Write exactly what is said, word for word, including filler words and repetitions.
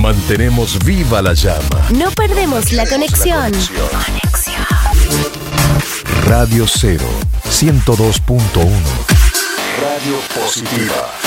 Mantenemos viva la llama. No perdemos la conexión. Conexión. Radio Cero, ciento dos punto uno. Radio Positiva.